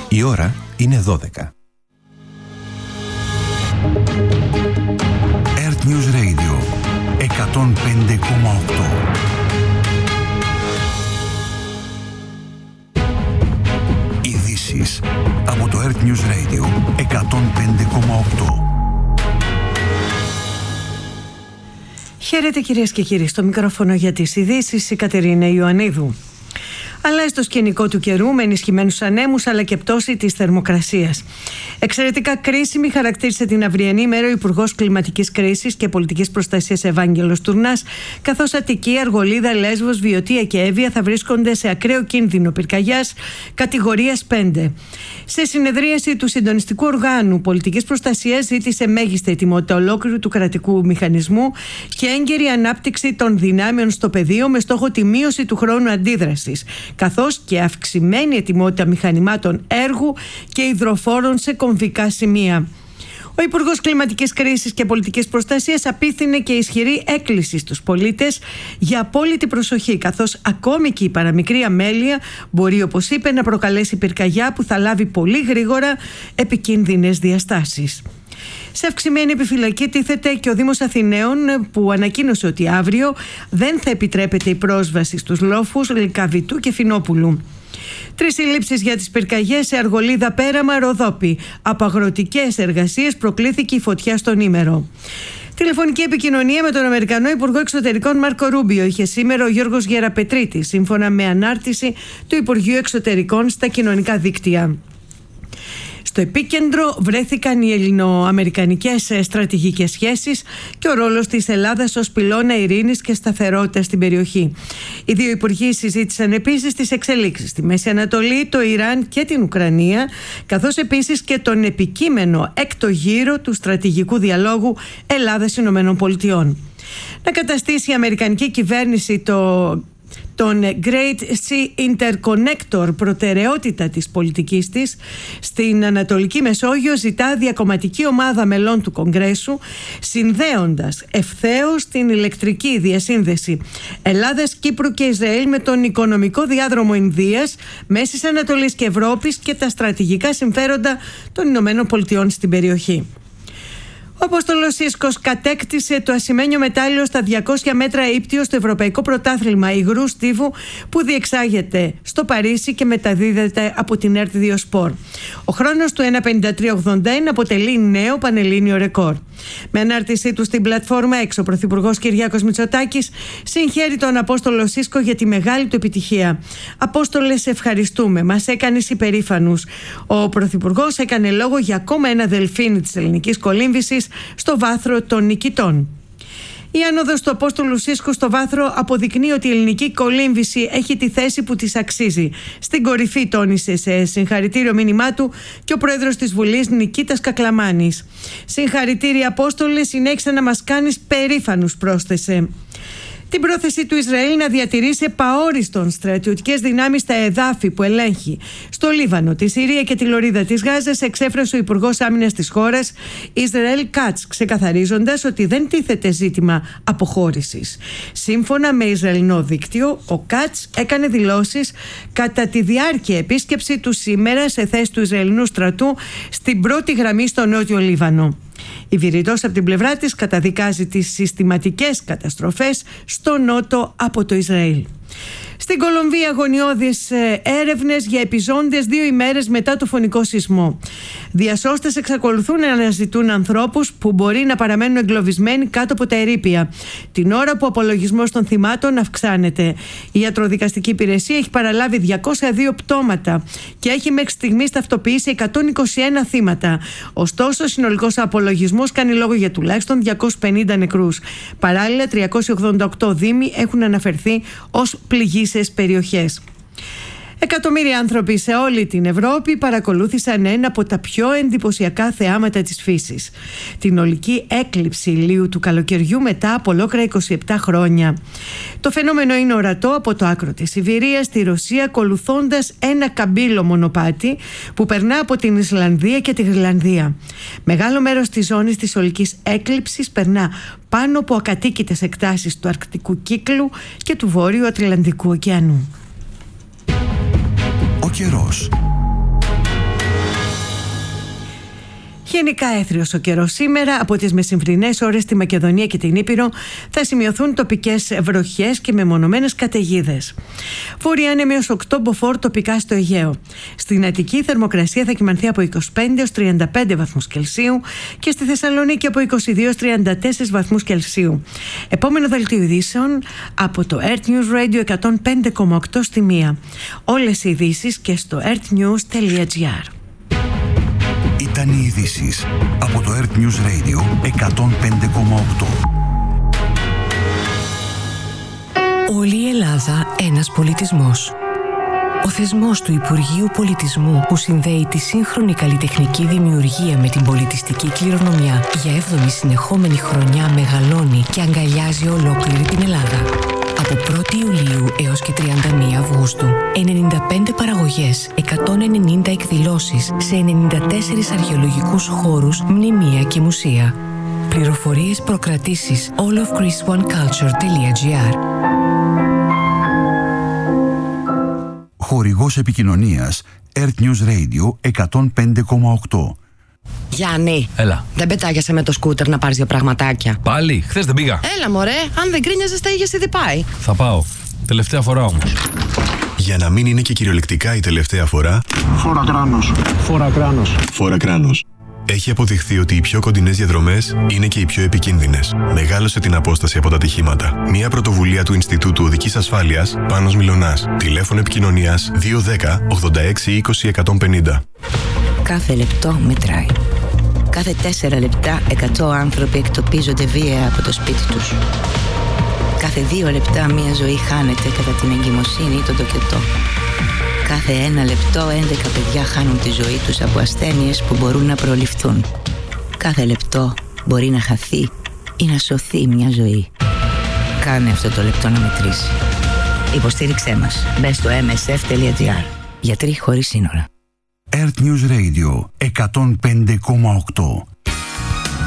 Η ώρα είναι 12. Earth News Radio 105,8. Ειδήσεις από το Earth News Radio 105,8. Χαίρετε κυρίες και κύριοι, στο μικρόφωνο για τις ειδήσεις η Κατερίνα Ιωαννίδου. Αλλά στο σκηνικό του καιρού με ενισχυμένους ανέμους αλλά και πτώση της θερμοκρασίας. Εξαιρετικά κρίσιμη χαρακτήρισε την αυριανή ημέρα ο Υπουργός Κλιματικής Κρίσης και Πολιτικής Προστασίας Ευάγγελος Τουρνάς, καθώς Αττική, Αργολίδα, Λέσβος, Βιωτία και Εύβοια θα βρίσκονται σε ακραίο κίνδυνο πυρκαγιάς κατηγορίας 5. Σε συνεδρίαση του Συντονιστικού Οργάνου Πολιτικής Προστασίας ζήτησε μέγιστη ετοιμότητα ολόκληρου του κρατικού μηχανισμού και έγκαιρη ανάπτυξη των δυνάμεων στο πεδίο με στόχο τη μείωση του χρόνου αντίδρασης, καθώς και αυξημένη ετοιμότητα μηχανημάτων έργου και υδροφόρων σε κομβικά σημεία. Ο Υπουργός Κλιματικής Κρίσης και Πολιτικής Προστασίας απίθυνε και ισχυρή έκκληση στους πολίτες για απόλυτη προσοχή, καθώς ακόμη και η παραμικρή αμέλεια μπορεί, όπως είπε, να προκαλέσει πυρκαγιά που θα λάβει πολύ γρήγορα επικίνδυνες διαστάσεις. Σε αυξημένη επιφυλακή τίθεται και ο Δήμος Αθηναίων, που ανακοίνωσε ότι αύριο δεν θα επιτρέπεται η πρόσβαση στους λόφους Λυκαβητού και Φινόπουλου. 3 συλλήψεις για τις πυρκαγιές σε Αργολίδα, Πέραμα, Ροδόπη. Από αγροτικές εργασίες προκλήθηκε η φωτιά στον Ήμερο. Τηλεφωνική επικοινωνία με τον Αμερικανό Υπουργό Εξωτερικών Μάρκο Ρούμπιο είχε σήμερα ο Γιώργος Γεραπετρίτης, σύμφωνα με ανάρτηση του Υπουργείου Εξωτερικών στα κοινωνικά δίκτυα. Στο επίκεντρο βρέθηκαν οι ελληνοαμερικανικές στρατηγικές σχέσεις και ο ρόλος της Ελλάδας ως πυλώνα ειρήνης και σταθερότητας στην περιοχή. Οι δύο υπουργοί συζήτησαν επίσης τις εξελίξεις στη Μέση Ανατολή, το Ιράν και την Ουκρανία, καθώς επίσης και τον επικείμενο έκτο γύρο του στρατηγικού διαλόγου Ελλάδας-Ηνωμένων Πολιτειών. Να καταστήσει η αμερικανική κυβέρνηση τον Great Sea Interconnector προτεραιότητα της πολιτικής της στην Ανατολική Μεσόγειο, ζητά διακομματική ομάδα μελών του Κογκρέσου, συνδέοντας ευθέως την ηλεκτρική διασύνδεση Ελλάδας, Κύπρου και Ισραήλ με τον οικονομικό διάδρομο Ινδίας, Μέσης Ανατολής και Ευρώπης και τα στρατηγικά συμφέροντα των Ηνωμένων Πολιτειών στην περιοχή. Ο Απόστολος Σίσκος κατέκτησε το ασημένιο μετάλλιο στα 200 μέτρα ύπτιο στο Ευρωπαϊκό Πρωτάθλημα Υγρού Στίβου που διεξάγεται στο Παρίσι και μεταδίδεται από την RT2 Sport. Ο χρόνος του 1:53.81 αποτελεί νέο πανελλήνιο ρεκόρ. Με ανάρτησή του στην πλατφόρμα X, ο Πρωθυπουργός Κυριάκος Μητσοτάκης συγχαίρει τον Απόστολο Σίσκο για τη μεγάλη του επιτυχία. Απόστολε, σε ευχαριστούμε. Μας έκανες υπερήφανους. Ο Πρωθυπουργός έκανε λόγο για ακόμα ένα δελφίνι της ελληνικής κολύμβησης στο βάθρο των νικητών. Η άνοδος του Απόστολου Σίσκου στο βάθρο αποδεικνύει ότι η ελληνική κολύμβηση έχει τη θέση που της αξίζει. Στην κορυφή τόνισε σε συγχαρητήριο μήνυμά του και ο πρόεδρος της Βουλής Νικήτας Κακλαμάνης. Συγχαρητήρια Απόστολε, συνέχισε να μας κάνεις περήφανους, πρόσθεσε. Την πρόθεση του Ισραήλ να διατηρήσει επαόριστον στρατιωτικές δυνάμεις στα εδάφη που ελέγχει στο Λίβανο, τη Συρία και τη Λωρίδα της Γάζας εξέφρασε ο Υπουργός Άμυνας της χώρας Ισραήλ Κάτς, ξεκαθαρίζοντας ότι δεν τίθεται ζήτημα αποχώρησης. Σύμφωνα με Ισραηλινό δίκτυο, ο Κάτς έκανε δηλώσεις κατά τη διάρκεια επίσκεψη του σήμερα σε θέση του Ισραηλινού στρατού στην πρώτη γραμμή στο Νότιο Λίβανο. Η Βηρητός από την πλευρά της καταδικάζει τις συστηματικές καταστροφές στο νότο από το Ισραήλ. Στην Κολομβία αγωνιώδεις έρευνες για επιζώντες 2 ημέρες μετά το φωνικό σεισμό. Διασώστες εξακολουθούν να αναζητούν ανθρώπους που μπορεί να παραμένουν εγκλωβισμένοι κάτω από τα ερείπια, την ώρα που ο απολογισμός των θυμάτων αυξάνεται. Η ιατροδικαστική υπηρεσία έχει παραλάβει 202 πτώματα και έχει μέχρι στιγμής ταυτοποιήσει 121 θύματα. Ωστόσο, ο συνολικός απολογισμός κάνει λόγο για τουλάχιστον 250 νεκρούς. Παράλληλα, 388 δήμοι έχουν αναφερθεί ως πληγείσες περιοχές. Εκατομμύρια άνθρωποι σε όλη την Ευρώπη παρακολούθησαν ένα από τα πιο εντυπωσιακά θεάματα της φύσης. Την ολική έκλειψη ηλίου του καλοκαιριού μετά από ολόκληρα 27 χρόνια. Το φαινόμενο είναι ορατό από το άκρο της Σιβηρίας στη Ρωσία, ακολουθώντας ένα καμπύλο μονοπάτι που περνά από την Ισλανδία και τη Γροιλανδία. Μεγάλο μέρος της ζώνης της ολικής έκλειψης περνά πάνω από ακατοίκητες εκτάσεις του Αρκτικού κύκλου και του Βόρειου Ατλαντικού ωκεανού. Ο καιρός. Γενικά έθριος ο καιρός σήμερα. Από τις μεσημβρινές ώρες στη Μακεδονία και την Ήπειρο θα σημειωθούν τοπικές βροχές και μεμονωμένες καταιγίδες. Βόρεια άνεμος 8 μποφόρ τοπικά στο Αιγαίο. Στην Αττική η θερμοκρασία θα κυμανθεί από 25 έως 35 βαθμούς Κελσίου και στη Θεσσαλονίκη από 22 έως 34 βαθμούς Κελσίου. Επόμενο δελτίο ειδήσεων από το Earth News Radio 105,8 στη μία. Όλες οι ειδήσεις και στο earthnews.gr. Ήταν οι ειδήσεις από το Earth News Radio 105,8. Όλη η Ελλάδα ένας πολιτισμός. Ο θεσμός του Υπουργείου Πολιτισμού που συνδέει τη σύγχρονη καλλιτεχνική δημιουργία με την πολιτιστική κληρονομιά για 7η συνεχόμενη χρονιά μεγαλώνει και αγκαλιάζει ολόκληρη την Ελλάδα. Από 1η Ιουλίου έως και 31 Αυγούστου, 95 παραγωγές, 190 εκδηλώσεις σε 94 αρχαιολογικούς χώρους, μνημεία και μουσεία. Πληροφορίες, προκρατήσεις allofgreeceoneculture.gr. Χορηγός επικοινωνίας Earth News Radio 105,8. Γιάννη, έλα. Δεν πετάγεσαι με το σκούτερ να πάρεις δύο πραγματάκια? Πάλι, χθες δεν πήγα. Έλα μωρέ, αν δεν κρίνιαζες τα είχες ήδη πάει. Θα πάω. Τελευταία φορά όμως. Για να μην είναι και κυριολεκτικά η τελευταία φορά, Φόρα κράνος. Φόρα κράνος. Φόρα κράνος. Έχει αποδειχθεί ότι οι πιο κοντινές διαδρομές είναι και οι πιο επικίνδυνες. Μεγάλωσε την απόσταση από τα ατυχήματα. Μια πρωτοβουλία του Ινστιτούτου Οδικής Ασφάλειας, Πάνος Μιλωνάς. Τηλέφωνο επικοινωνίας 210 86 20 150. Κάθε λεπτό μετράει. Κάθε 4 λεπτά 100 άνθρωποι εκτοπίζονται βία από το σπίτι τους. Κάθε 2 λεπτά μια ζωή χάνεται κατά την εγκυμοσύνη ή τον τοκετό. Κάθε 1 λεπτό 11 παιδιά χάνουν τη ζωή τους από ασθένειες που μπορούν να προληφθούν. Κάθε λεπτό μπορεί να χαθεί ή να σωθεί μια ζωή. Κάνε αυτό το λεπτό να μετρήσει. Υποστήριξέ μας. Μπες στο msf.gr. Γιατροί χωρίς σύνορα. Earth News Radio 105,8.